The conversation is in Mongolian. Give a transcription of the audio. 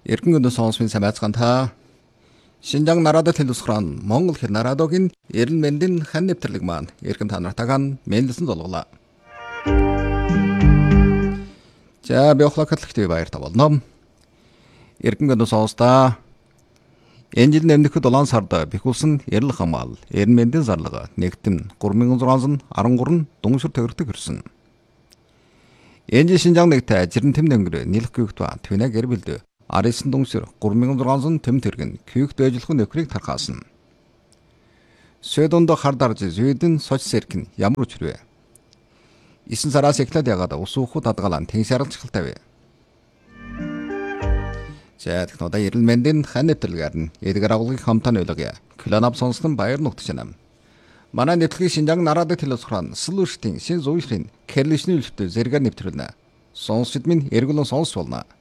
Эргэн өндөө сонсмын самайцгаан та Шинжаан нарадад хэлсгэрэн Монгол хэл нарадогийн эрен мэндийн хан нэвтрлэг маань эргэн та нартагаан мэндэлсэн золголоо. За би охлогтлогтэй баяр та болно. Эргэн өндөө сонстаа энэ жил нэмдэхэд 7 сард бихүүлсэн эрэл хамгаал эрен мэндийн зарлага нэгтэн 3613 дүншир төгрөгт хүрсэн. Энэ жил Шинжаан нэгтэ жирэн тэм дэнгэр нийлэх гүйгт ба твинэ гэр бэлдэ. Арисан дүншир 3600 тэм тэргэн күйгт дэжлэхэн нөхрийг тархаасан. Сөдөнд хар дарж зүйдэн соч сэркэн ямар учирвэ? 9 сараас эхлээд ягаад ус уухуд адгалан тэнс яралцгалтай вэ? За технодаа эрэл мэндийн хан нэвтрэлгээр нь эдгээр агуулгын хамтан ойлгоё. Кланап сонсон баяр нутагчнам. Манай нэвтрэлгийн Шинжаан нарадад хэлсгэрэн слуштын шин зуйшрын кэрлишний үлфтэ зэрэг нэвтрүүлнэ. Сонсчд минь эргэлэн сонс болно.